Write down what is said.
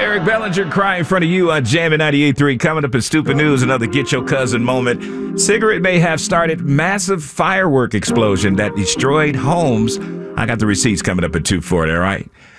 Eric Bellinger crying in front of you on Jammin' 98.3. Coming up in Stupid News, another Get Your Cousin moment. Cigarette may have started massive firework explosion that destroyed homes. I got the receipts coming up at 2:40, all right?